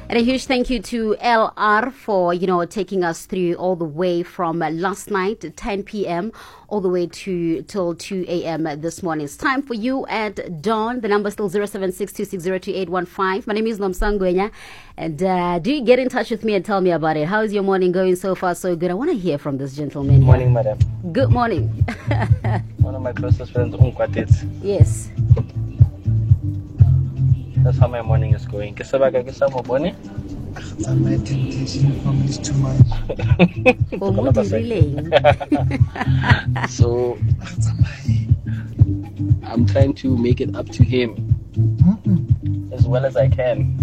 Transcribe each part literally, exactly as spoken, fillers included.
And a huge thank you to L R for, you know, taking us through all the way from uh, last night, ten p.m., all the way to till two a.m. this morning. It's time for you at dawn. The number is still zero seven six two six zero two eight one five. My name is Nomsa Ngwenya. And uh, do get in touch with me and tell me about it. How is your morning going so far? So good. I want to hear from this gentleman here. Morning, madam. Good morning. One of my closest friends, Umkwatits. Yes. That's how my morning is going. Kesabaga kesamo bone. My temptation is too much. Oh, what is relaying? So I'm trying to make it up to him Mm-mm. As well as I can.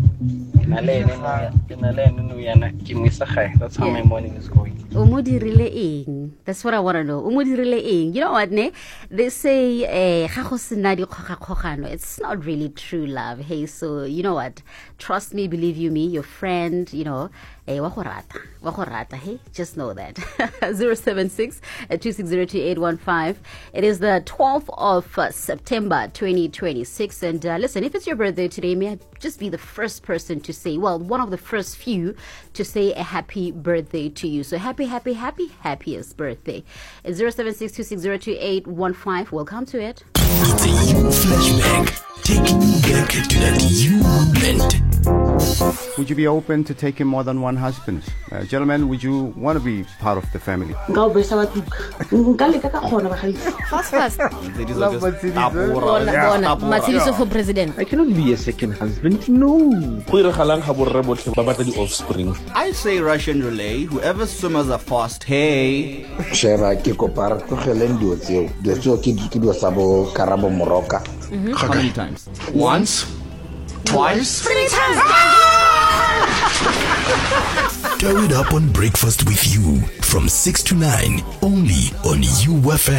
That's how my morning is going. Umudi relaying. That's what I want to know. Umudi relaying. You know what, ne? They say, eh, it's not really true love. Hey, so you know what? Trust me, believe you me, your friend, you know, eh, wakorata. Wakorata, hey? Just know that. zero seven six two six zero two eight one five. It is the twelfth of uh, September twenty twenty-six. And uh, listen, if it's your birthday today, may I just be the first person to say, well, one of the first few to say a happy birthday to you. So happy, happy, happy, happiest birthday. It's zero seven six two six zero two eight one five. Welcome to it. It's a you flashback. Taking you back to that you moment. Would you be open to taking more than one husband? Uh, gentlemen, would you want to be part of the family? Fast, fast. Matshidiso for president. I cannot be a second husband. No. I say Russian relay. Whoever swimmers are fast, hey. Shera ke kopara tlogeleng dio tseo. Dio tseo ke ke dio sabo karabo moroka. How many times? Once? Twice? Three times. Throw it up on breakfast with you from six to nine only on U F M.